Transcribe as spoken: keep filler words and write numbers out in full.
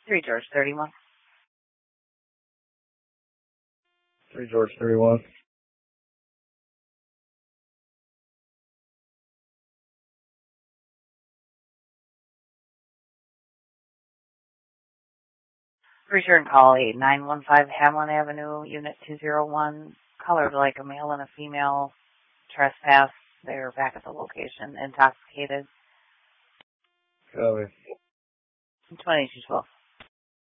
three George thirty-one. three George thirty-one. Return call eight nine one five Hamlin Avenue, Unit two oh one. Colored like a male and a female. Trespass. They're back at the location. Intoxicated. Copy. twenty-two twelve.